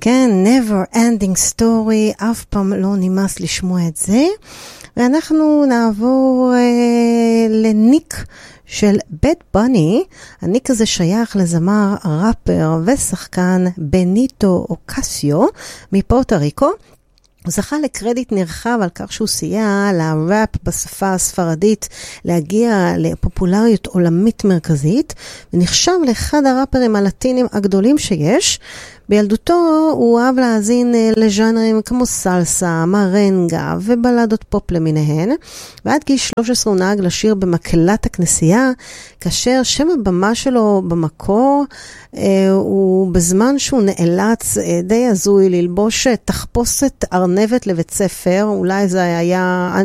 כן, never ending story, אף פעם לא נמאס לשמוע את זה. ואנחנו נעבור לניק של Bad Bunny. הניק הזה שייך לזמר, ראפר ושחקן בניטו אוקסיו מפורטו ריקו. הוא זכה לקרדיט נרחב על כך שהוא סייע לראפ בשפה הספרדית להגיע לפופולריות עולמית מרכזית, ונחשב לאחד הראפרים הלטינים הגדולים שיש. בילדותו הוא אהב להאזין לז'אנרים כמו סלסה, מרנגה ובלדות פופ למיניהן, ועד גיל 13 הוא נהג לשיר במקהלת הכנסייה, כאשר שם הבמה שלו במקור הוא בזמן שהוא נאלץ די הזוי ללבוש תחפושת ארנבת לבית ספר, אולי זה היה